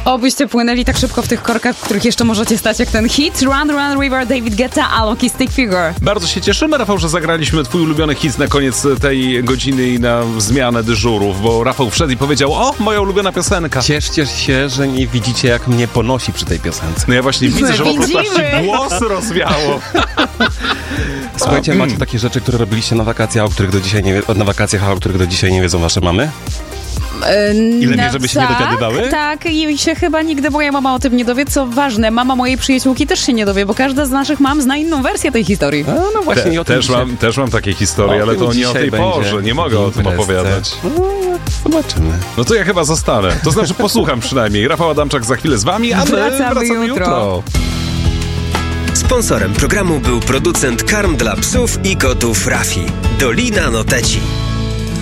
Obyście płynęli tak szybko w tych korkach, w których jeszcze możecie stać jak ten hit. Run, Run, River, David Guetta, Alok, Stick Figure. Bardzo się cieszymy, Rafał, że zagraliśmy twój ulubiony hit na koniec tej godziny i na zmianę dyżurów, bo Rafał wszedł i powiedział: o, moja ulubiona piosenka. Cieszcie się, że nie widzicie, jak mnie ponosi przy tej piosence. No ja właśnie widzę, że po prostu aż Widzimy. ci włosy rozwiało. Słuchajcie, macie takie rzeczy, które robiliście na wakacjach, o których do dzisiaj nie wiedzą wasze mamy? Ile wie, żeby się nie dowiadywały? Tak, i się chyba nigdy moja mama o tym nie dowie. Co ważne, mama mojej przyjaciółki też się nie dowie, bo każda z naszych mam zna inną wersję tej historii. No właśnie, i o tym Też mam takie historie, ale to nie o tej porze. Nie mogę o tym opowiadać. Zobaczymy. No to ja chyba zostanę. To znaczy posłucham przynajmniej. Rafał Adamczak za chwilę z wami, a my wracamy jutro. Sponsorem programu był producent karm dla psów i kotów Rafi. Dolina Noteci.